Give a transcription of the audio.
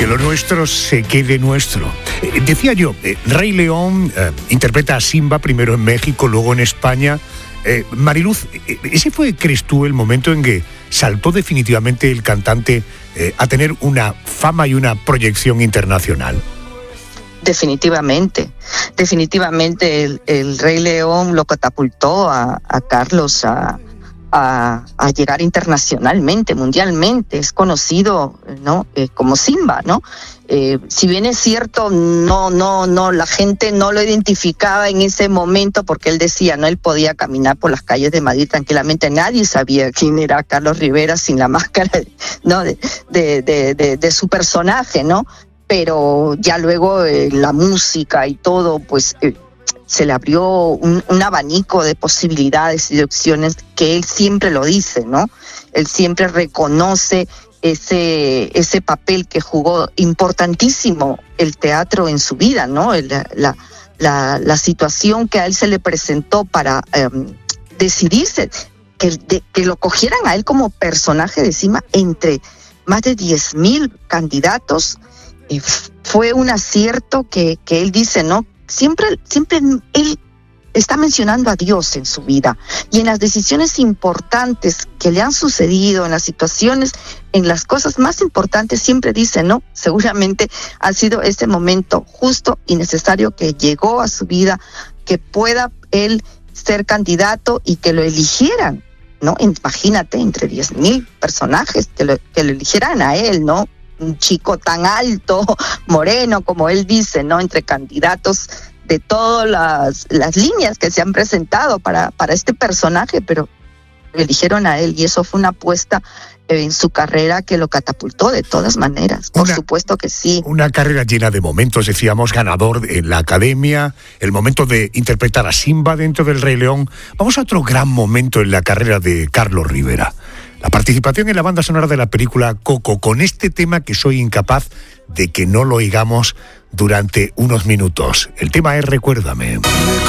que lo nuestro se quede nuestro. Decía yo, Rey León interpreta a Simba primero en México, luego en España. Mariluz, ¿ese fue, crees tú, el momento en que saltó definitivamente el cantante a tener una fama y una proyección internacional? Definitivamente el Rey León lo catapultó a Carlos a llegar internacionalmente, mundialmente. Es conocido, ¿no? Como Simba, ¿no? Si bien es cierto, no, la gente no lo identificaba en ese momento porque él decía, ¿no? Él podía caminar por las calles de Madrid tranquilamente. Nadie sabía quién era Carlos Rivera sin la máscara, ¿no? de su personaje, ¿no? Pero ya luego la música y todo, pues se le abrió un abanico de posibilidades y de opciones que él siempre lo dice, ¿no? Él siempre reconoce ese papel que jugó importantísimo el teatro en su vida, ¿no? La situación que a él se le presentó para decidirse, que lo cogieran a él como personaje de Simba entre más de 10,000 candidatos. Fue un acierto que él dice, ¿no? Siempre él está mencionando a Dios en su vida y en las decisiones importantes que le han sucedido, en las situaciones, en las cosas más importantes, siempre dice, ¿no? Seguramente ha sido ese momento justo y necesario que llegó a su vida, que pueda él ser candidato y que lo eligieran, ¿no? Imagínate, entre 10,000 personajes que lo eligieran a él, ¿no? Un chico tan alto, moreno, como él dice, ¿no? Entre candidatos de todas las líneas que se han presentado para este personaje, pero eligieron a él y eso fue una apuesta en su carrera que lo catapultó de todas maneras. Por supuesto que sí. Una carrera llena de momentos, decíamos, ganador en la Academia, el momento de interpretar a Simba dentro del Rey León. Vamos a otro gran momento en la carrera de Carlos Rivera. La participación en la banda sonora de la película Coco, con este tema que soy incapaz de que no lo oigamos durante unos minutos. El tema es Recuérdame.